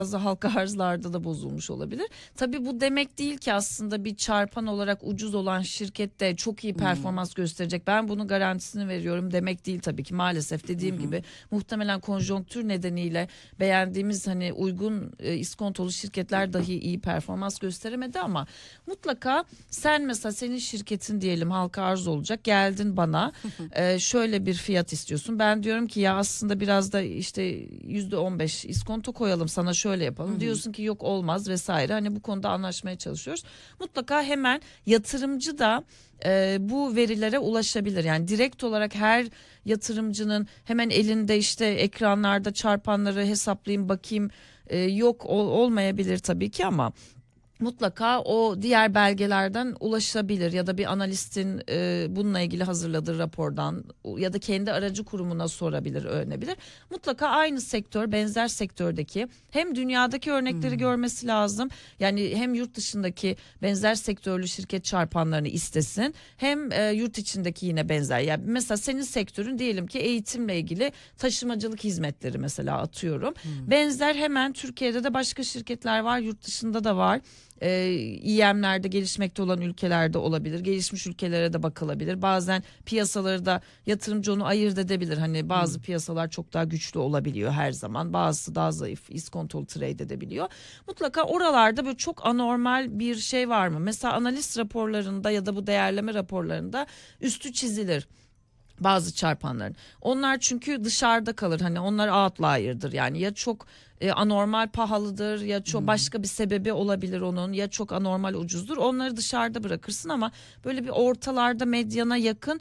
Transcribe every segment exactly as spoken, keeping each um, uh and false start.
bazı halka arzlarda da bozulmuş olabilir. Tabii bu demek değil ki aslında bir çarpan olarak ucuz olan şirket de çok iyi performans gösterecek. Ben bunun garantisini veriyorum demek değil tabii ki. Maalesef dediğim gibi muhtemelen konjonktür nedeniyle beğendiğimiz hani uygun e, iskontolu şirketler dahi iyi performans gösteremedi ama mutlaka sen mesela senin şirketin diyelim halka arz olacak. Geldin bana e, şöyle bir fiyat istiyorsun. Ben diyorum ki ya aslında biraz da işte yüzde on beş iskonto koyalım sana şöyle yapalım. Hı hı. Diyorsun ki yok olmaz vesaire. Hani bu konuda anlaşmaya çalışıyoruz. Mutlaka hemen yatırımcı da e, bu verilere ulaşabilir. Yani direkt olarak her yatırımcının hemen elinde işte ekranlarda çarpanları hesaplayayım bakayım e, yok ol, olmayabilir tabii ki ama mutlaka o diğer belgelerden ulaşabilir ya da bir analistin e, bununla ilgili hazırladığı rapordan ya da kendi aracı kurumuna sorabilir, öğrenebilir. Mutlaka aynı sektör, benzer sektördeki hem dünyadaki örnekleri hmm. görmesi lazım. Yani hem yurt dışındaki benzer sektörlü şirket çarpanlarını istesin hem e, yurt içindeki yine benzer. Yani mesela senin sektörün diyelim ki eğitimle ilgili taşımacılık hizmetleri mesela atıyorum. Hmm. Benzer hemen Türkiye'de de başka şirketler var, yurt dışında da var. Ee, İ M'lerde gelişmekte olan ülkelerde olabilir. Gelişmiş ülkelere de bakılabilir. Bazen piyasaları da yatırımcı onu ayırt edebilir. Hani bazı hmm. piyasalar çok daha güçlü olabiliyor her zaman. Bazısı daha zayıf, iskontolu trade edebiliyor. Mutlaka oralarda böyle çok anormal bir şey var mı? Mesela analiz raporlarında ya da bu değerleme raporlarında üstü çizilir bazı çarpanların. Onlar çünkü dışarıda kalır. Hani onlar outlier'dır. Yani ya çok e, anormal pahalıdır ya çok hmm. başka bir sebebi olabilir onun ya çok anormal ucuzdur. Onları dışarıda bırakırsın ama böyle bir ortalarda medyana yakın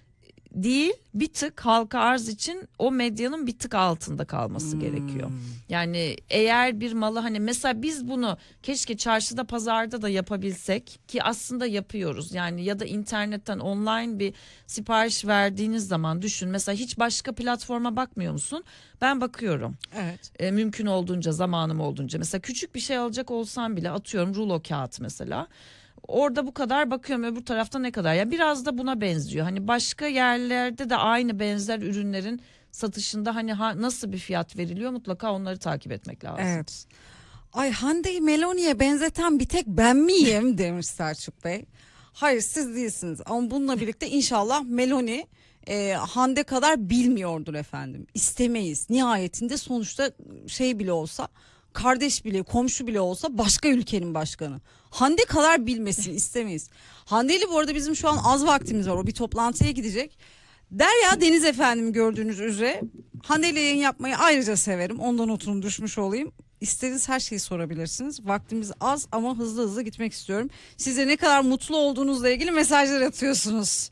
değil, bir tık halka arz için o medyanın bir tık altında kalması hmm. gerekiyor. Yani eğer bir malı hani mesela biz bunu keşke çarşıda pazarda da yapabilsek ki aslında yapıyoruz. Yani ya da internetten online bir sipariş verdiğiniz zaman düşün mesela hiç başka platforma bakmıyor musun? Ben bakıyorum. Evet. E, mümkün olduğunca zamanım olduğunca mesela küçük bir şey alacak olsam bile atıyorum rulo kağıt mesela. Orada bu kadar bakıyorum öbür tarafta ne kadar. Ya biraz da buna benziyor. Hani başka yerlerde de aynı benzer ürünlerin satışında hani ha, nasıl bir fiyat veriliyor mutlaka onları takip etmek lazım. Evet. Ay Hande'yi Meloni'ye benzeten bir tek ben miyim demiş Selçuk Bey. Hayır siz değilsiniz ama bununla birlikte inşallah Meloni e, Hande kadar bilmiyordur efendim. İstemeyiz. Nihayetinde sonuçta şey bile olsa kardeş bile komşu bile olsa başka ülkenin başkanı. Hande kadar bilmesin istemeyiz. Hande ile bu arada bizim şu an az vaktimiz var. O bir toplantıya gidecek. Derya Deniz efendim gördüğünüz üzere Hande ile yayın yapmayı ayrıca severim. Ondan oturum düşmüş olayım. İstediğiniz her şeyi sorabilirsiniz. Vaktimiz az ama hızlı hızlı gitmek istiyorum. Size ne kadar mutlu olduğunuzla ilgili mesajlar atıyorsunuz.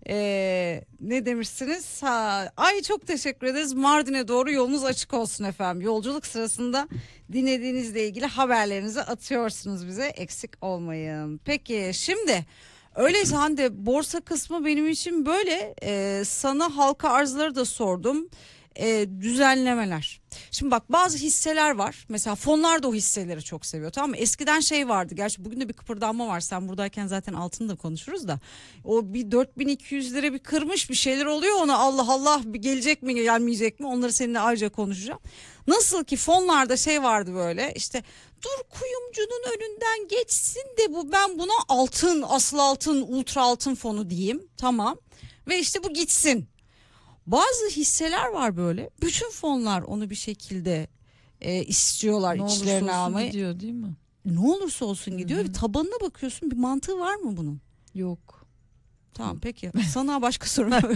Ee, ne demişsiniz? Ha, ay çok teşekkür ederiz. Mardin'e doğru yolunuz açık olsun efendim. Yolculuk sırasında dinlediğinizle ilgili haberlerinizi atıyorsunuz bize. Eksik olmayın. Peki şimdi öyleyse Hande borsa kısmı benim için böyle. Ee, sana halka arzları da sordum. Ee, düzenlemeler. Şimdi bak bazı hisseler var. Mesela fonlar da o hisseleri çok seviyor, tamam mı? Eskiden şey vardı. Gerçi bugün de bir kıpırdanma var. Sen buradayken zaten altını da konuşuruz da. O bir dört bin iki yüz lira bir kırmış bir şeyler oluyor ona. Allah Allah bir gelecek mi gelmeyecek mi? Onları seninle ayrıca konuşacağım. Nasıl ki fonlarda şey vardı böyle işte dur kuyumcunun önünden geçsin de bu ben buna altın, asıl altın, ultra altın fonu diyeyim. Tamam. Ve işte bu gitsin. Bazı hisseler var böyle. Bütün fonlar onu bir şekilde e, istiyorlar ne içlerine almayı. Gidiyor değil mi? Ne olursa olsun gidiyor. Ve tabanına bakıyorsun bir mantığı var mı bunun? Yok. Tamam peki. Sana başka sorum. Yok,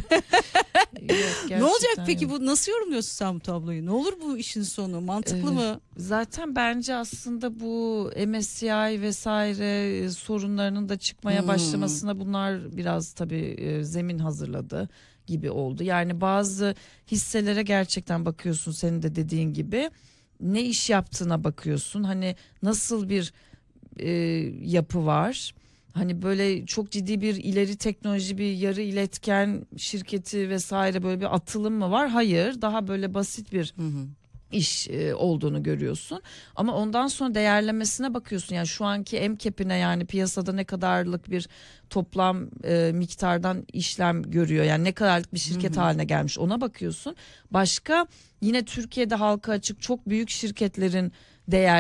ne olacak peki yok. Bu nasıl yorumluyorsun sen bu tabloyu? Ne olur bu işin sonu? Mantıklı ee, mı? Zaten bence aslında bu M S C I vesaire sorunlarının da çıkmaya hmm. başlamasına bunlar biraz tabii zemin hazırladı gibi oldu. Yani bazı hisselere gerçekten bakıyorsun senin de dediğin gibi ne iş yaptığına bakıyorsun. Hani nasıl bir e, yapı var. Hani böyle çok ciddi bir ileri teknoloji bir yarı iletken şirketi vesaire böyle bir atılım mı var? Hayır, daha böyle basit bir hı hı. iş e, olduğunu görüyorsun. Ama ondan sonra değerlemesine bakıyorsun. Yani şu anki M C A P'ine yani piyasada ne kadarlık bir toplam e, miktardan işlem görüyor. Yani ne kadarlık bir şirket hı hı. haline gelmiş ona bakıyorsun. Başka yine Türkiye'de halka açık çok büyük şirketlerin değer